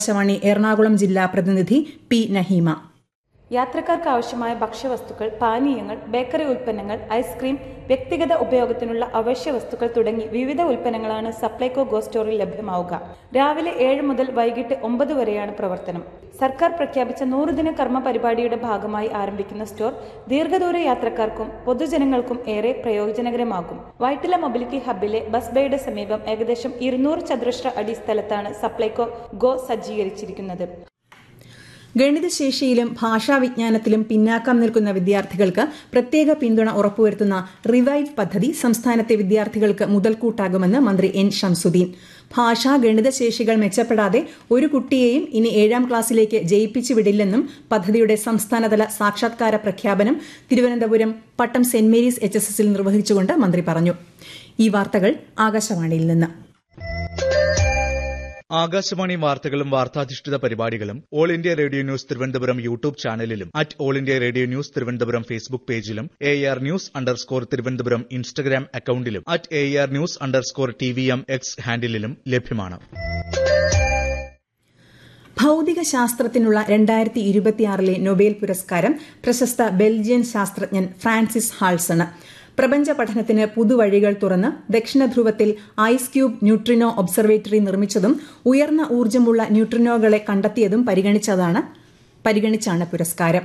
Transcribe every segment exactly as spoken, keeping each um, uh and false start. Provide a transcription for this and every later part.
ആകാശവാണി എറണാകുളം ജില്ലാ പ്രതിനിധി പി നഹീമ. യാത്രക്കാർക്ക് ആവശ്യമായ ഭക്ഷ്യവസ്തുക്കൾ, പാനീയങ്ങൾ, ബേക്കറി ഉൽപ്പന്നങ്ങൾ, ഐസ്ക്രീം, വ്യക്തിഗത ഉപയോഗത്തിനുള്ള അവശ്യ വസ്തുക്കൾ തുടങ്ങി വിവിധ ഉൽപ്പന്നങ്ങളാണ് സപ്ലൈകോ ഗോ സ്റ്റോറിൽ ലഭ്യമാവുക. രാവിലെ ഏഴ് മുതൽ വൈകിട്ട് ഒമ്പത് വരെയാണ് പ്രവർത്തനം. സർക്കാർ പ്രഖ്യാപിച്ച നൂറുദിന കർമ്മ പരിപാടിയുടെ ഭാഗമായി ആരംഭിക്കുന്ന സ്റ്റോർ ദീർഘദൂര യാത്രക്കാർക്കും പൊതുജനങ്ങൾക്കും ഏറെ പ്രയോജനകരമാകും. വൈറ്റില മൊബിലിറ്റി ഹബ്ബിലെ ബസ് ബേയുടെ സമീപം ഏകദേശം ഇരുന്നൂറ് ചതുരശ്ര അടി സ്ഥലത്താണ് സപ്ലൈകോ ഗോ സജ്ജീകരിച്ചിരിക്കുന്നത്. ഗണിതശേഷിയിലും ഭാഷാവിജ്ഞാനത്തിലും പിന്നാക്കം നിൽക്കുന്ന വിദ്യാർത്ഥികൾക്ക് പ്രത്യേക പിന്തുണ ഉറപ്പുവരുത്തുന്ന റിവൈവ് പദ്ധതി സംസ്ഥാനത്തെ വിദ്യാർത്ഥികൾക്ക് മുതൽക്കൂട്ടാകുമെന്ന് മന്ത്രി എൻ ശംസുദ്ദീൻ. ഭാഷാ ഗണിതശേഷികൾ മെച്ചപ്പെടാതെ ഒരു കുട്ടിയെയും ഇനി ഏഴാം ക്ലാസ്സിലേക്ക് ജയിപ്പിച്ചു വിടില്ലെന്നും പദ്ധതിയുടെ സംസ്ഥാനതല സാക്ഷാത്കാര പ്രഖ്യാപനം തിരുവനന്തപുരം പട്ടം സെന്റ് മേരീസ് എച്ച് എസ് എസിൽ നിർവഹിച്ചുകൊണ്ട് മന്ത്രി പറഞ്ഞു. ഈ വാർത്തകൾ ആകാശവാണിയിൽ നിന്ന്. ആകാശവാണി വാർത്തകളും വാർത്താധിഷ്ഠിത പരിപാടികളും all India radio news Thiruvananthapuram YouTube ചാനലിലും at all India radio news Thiruvananthapuram Facebook പേജിലും A R news underscore Thiruvananthapuram Instagram അക്കൌണ്ടിലും at A R news underscore T V M X ഹാൻഡിലും ലഭ്യമാണ്. ഭൌതിക ശാസ്ത്രത്തിനുള്ള രണ്ടായിരത്തി ഇരുപത്തിയാറിലെ നൊബേൽ പുരസ്കാരം പ്രശസ്ത ബെൽജിയൻ ശാസ്ത്രജ്ഞൻ ഫ്രാൻസിസ് ഹാൾസണ്. പ്രപഞ്ച പഠനത്തിന് പുതുവഴികൾ തുറന്ന് ദക്ഷിണ ധ്രുവത്തിൽ ഐസ് ക്യൂബ് ന്യൂട്രിനോ ഒബ്സർവേറ്ററി നിർമ്മിച്ചതും ഉയർന്ന ഊർജ്ജമുള്ള ന്യൂട്രിനോകളെ കണ്ടെത്തിയതും പരിഗണിച്ചാണ് പുരസ്കാരം.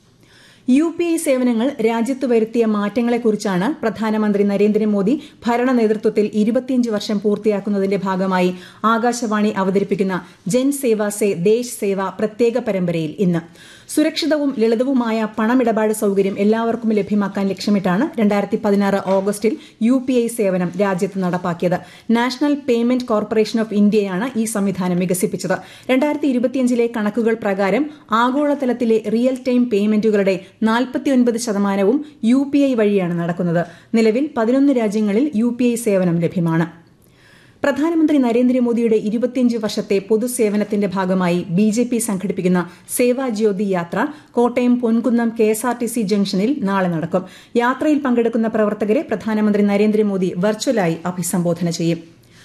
യു പി ഐ സേവനങ്ങൾ രാജ്യത്ത് വരുത്തിയ മാറ്റങ്ങളെക്കുറിച്ചാണ് പ്രധാനമന്ത്രി നരേന്ദ്രമോദി ഭരണ നേതൃത്വത്തിൽ ഇരുപത്തിയഞ്ച് വർഷം പൂർത്തിയാക്കുന്നതിന്റെ ഭാഗമായി ആകാശവാണി അവതരിപ്പിക്കുന്ന ജൻ സേവ സേ ദേശ് സേവ പ്രത്യേക പരമ്പരയിൽ ഇന്ന് സുരക്ഷിതവും ലളിതവുമായ പണമിടപാട് സൌകര്യം എല്ലാവർക്കും ലഭ്യമാക്കാൻ ലക്ഷ്യമിട്ടാണ് രണ്ടായിരത്തി പതിനാറ് ഓഗസ്റ്റിൽ യു പി ഐ സേവനം രാജ്യത്ത് നടപ്പാക്കിയത്. നാഷണൽ പേയ്മെന്റ് കോർപ്പറേഷൻ ഓഫ് ഇന്ത്യയാണ് ഈ സംവിധാനം വികസിപ്പിച്ചത്. രണ്ടായിരത്തി ഇരുപത്തിയഞ്ചിലെ കണക്കുകൾ പ്രകാരം ആഗോളതലത്തിലെ റിയൽ ടൈം പേയ്മെന്റുകളുടെ നാൽപ്പത്തിയൊൻപത് ശതമാനവും യു പി ഐ വഴിയാണ് നടക്കുന്നത്. നിലവിൽ പതിനൊന്ന് രാജ്യങ്ങളിൽ യു പി ഐ സേവനം ലഭ്യമാണ്. പ്രധാനമന്ത്രി നരേന്ദ്രമോദിയുടെ ഇരുപത്തിയഞ്ച് വർഷത്തെ പൊതുസേവനത്തിന്റെ ഭാഗമായി ബി ജെ പി സംഘടിപ്പിക്കുന്ന സേവാജ്യോതി യാത്ര Kottayam Ponkunnam K S R T C ജംഗ്ഷനിൽ നാളെ നടക്കും. യാത്രയിൽ പങ്കെടുക്കുന്ന പ്രവർത്തകരെ പ്രധാനമന്ത്രി നരേന്ദ്രമോദി വെർച്വലായി അഭിസംബോധന ചെയ്യും.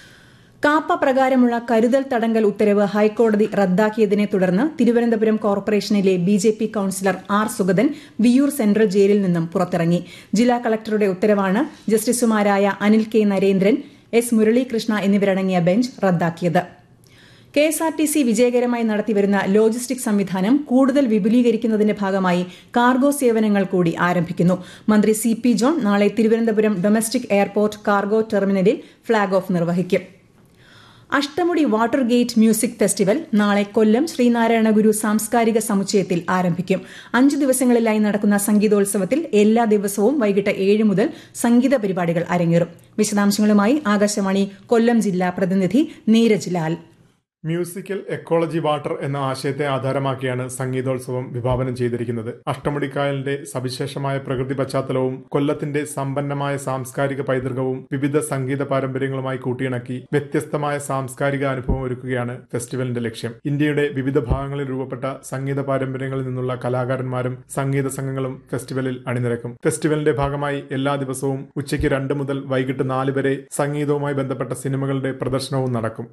കാപ്പ പ്രകാരമുള്ള കരുതൽ തടങ്കൽ ഉത്തരവ് ഹൈക്കോടതി റദ്ദാക്കിയതിനെ തുടർന്ന് തിരുവനന്തപുരം കോർപ്പറേഷനിലെ B J P councillor R Sugathan Viyyur central ജയിലിൽ നിന്നും പുറത്തിറങ്ങി. ജില്ലാ കളക്ടറുടെ ഉത്തരവാണ് ജസ്റ്റിസുമാരായ അനിൽ കെ നരേന്ദ്രൻ, എസ് മുരളീകൃഷ്ണ എന്നിവരടങ്ങിയ ബെഞ്ച് റദ്ദാക്കിയത്. K S R T C വിജയകരമായി നടത്തിവരുന്ന ലോജിസ്റ്റിക് സംവിധാനം കൂടുതൽ വിപുലീകരിക്കുന്നതിന്റെ ഭാഗമായി കാർഗോ സേവനങ്ങൾ കൂടി ആരംഭിക്കുന്നു. മന്ത്രി സി പി ജോൺ നാളെ തിരുവനന്തപുരം ഡൊമസ്റ്റിക് എയർപോർട്ട് കാർഗോ ടെർമിനലിൽ ഫ്ളാഗ് ഓഫ് നിർവഹിക്കും. Ashtamudi water gate music festival നാളെ കൊല്ലം ശ്രീനാരായണ ഗുരു സാംസ്കാരിക സമുച്ചയത്തിൽ ആരംഭിക്കും. അഞ്ചു ദിവസങ്ങളിലായി നടക്കുന്ന സംഗീതോത്സവത്തിൽ എല്ലാ ദിവസവും വൈകിട്ട് ഏഴ് മുതൽ സംഗീത പരിപാടികൾ അരങ്ങേറും. വിശദാംശങ്ങളുമായി ആകാശവാണി കൊല്ലം ജില്ലാ പ്രതിനിധി Neeraj Lal. Musical ecology water എന്ന ആശയത്തെ ആധാരമാക്കിയാണ് സംഗീതോത്സവം വിഭാവനം ചെയ്തിരിക്കുന്നത്. അഷ്ടമുടിക്കായലിന്റെ സവിശേഷമായ പ്രകൃതി പശ്ചാത്തലവും കൊല്ലത്തിന്റെ സമ്പന്നമായ സാംസ്കാരിക പൈതൃകവും വിവിധ സംഗീത പാരമ്പര്യങ്ങളുമായി കൂട്ടിയിണക്കി വ്യത്യസ്തമായ സാംസ്കാരിക അനുഭവം ഒരുക്കുകയാണ് ഫെസ്റ്റിവലിന്റെ ലക്ഷ്യം. ഇന്ത്യയുടെ വിവിധ ഭാഗങ്ങളിൽ രൂപപ്പെട്ട സംഗീത പാരമ്പര്യങ്ങളിൽ നിന്നുള്ള കലാകാരന്മാരും സംഗീത സംഘങ്ങളും ഫെസ്റ്റിവലിൽ അണിനിരക്കും. ഫെസ്റ്റിവലിന്റെ ഭാഗമായി എല്ലാ ദിവസവും ഉച്ചയ്ക്ക് രണ്ട് മുതൽ വൈകിട്ട് നാല് വരെ സംഗീതവുമായി ബന്ധപ്പെട്ട സിനിമകളുടെ പ്രദർശനവും നടക്കും.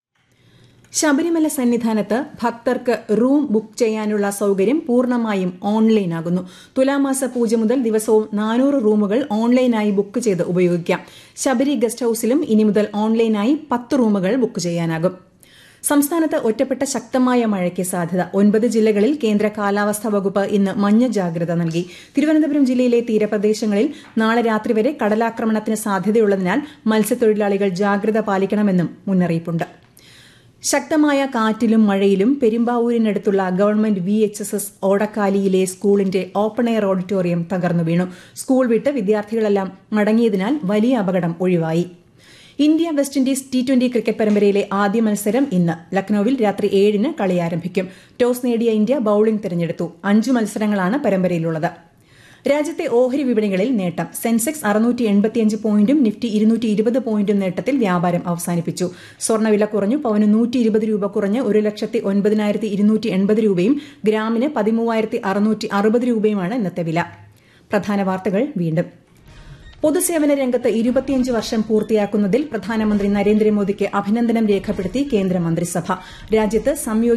ശബരിമല സന്നിധാനത്ത് ഭക്തർക്ക് റൂം ബുക്ക് ചെയ്യാനുള്ള സൌകര്യം പൂർണ്ണമായും ഓൺലൈനാകുന്നു. തുലാമാസ പൂജ മുതൽ ദിവസവും നാനൂറ് റൂമുകൾ ഓൺലൈനായി ബുക്ക് ചെയ്ത് ഉപയോഗിക്കാം. ശബരി ഗസ്റ്റ് ഹൌസിലും ഇനി മുതൽ ഓൺലൈനായി പത്ത് റൂമുകൾ ബുക്ക് ചെയ്യാനാകും. സംസ്ഥാനത്ത് ഒറ്റപ്പെട്ട ശക്തമായ മഴയ്ക്ക് സാധ്യത. ഒൻപത് ജില്ലകളിൽ കേന്ദ്ര കാലാവസ്ഥാ വകുപ്പ് ഇന്ന് മഞ്ഞ ജാഗ്രത നൽകി. തിരുവനന്തപുരം ജില്ലയിലെ തീരപ്രദേശങ്ങളിൽ നാളെ രാത്രി വരെ കടലാക്രമണത്തിന് സാധ്യതയുള്ളതിനാൽ മത്സ്യത്തൊഴിലാളികൾ ജാഗ്രത പാലിക്കണമെന്നും മുന്നറിയിപ്പുണ്ട്. ശക്തമായ കാറ്റിലും മഴയിലും പെരുമ്പാവൂരിനടുത്തുള്ള government V H S S ഓടക്കാലിയിലെ സ്കൂളിന്റെ ഓപ്പൺ എയർ ഓഡിറ്റോറിയം തകർന്നു വീണു. സ്കൂൾ വിട്ട് വിദ്യാർത്ഥികളെല്ലാം മടങ്ങിയതിനാൽ വലിയ അപകടം ഒഴിവായി. India west Indies T twenty cricket പരമ്പരയിലെ ആദ്യ മത്സരം ഇന്ന് ലക്നൌവിൽ രാത്രി ഏഴിന് കളി ആരംഭിക്കും. ടോസ് നേടിയ ഇന്ത്യ ബൌളിംഗ് തിരഞ്ഞെടുത്തു. അഞ്ചു മത്സരങ്ങളാണ് പരമ്പരയിലുള്ളത്. രാജ്യത്തെ ഓഹരി വിപണികളിൽ നേട്ടം. സെൻസെക്സ് അറുന്നൂറ്റി എൺപത്തിയഞ്ച് പോയിന്റും നിഫ്റ്റി ഇരുന്നൂറ്റി ഇരുപത് പോയിന്റും നേട്ടത്തിൽ വ്യാപാരം അവസാനിപ്പിച്ചു. സ്വർണ്ണവില കുറഞ്ഞു. പവന് നൂറ്റി ഇരുപത് രൂപ കുറഞ്ഞ് ഒരു ലക്ഷത്തി ഒൻപതിനായിരത്തി ഇരുന്നൂറ്റി എൺപത് രൂപയും ഗ്രാമിന് പതിമൂവായിരത്തി അറുന്നൂറ്റി അറുപത് രൂപയുമാണ് ഇന്നത്തെ വില. പ്രധാന വാർത്തകൾ വീണ്ടും. പൊതുസേവന രംഗത്ത് ഇരുപത്തിയഞ്ച് വർഷം പൂർത്തിയാക്കുന്നതിൽ പ്രധാനമന്ത്രി നരേന്ദ്രമോദിക്ക് അഭിനന്ദനം രേഖപ്പെടുത്തി കേന്ദ്രമന്ത്രിസഭ. രാജ്യത്ത് സംയോജിത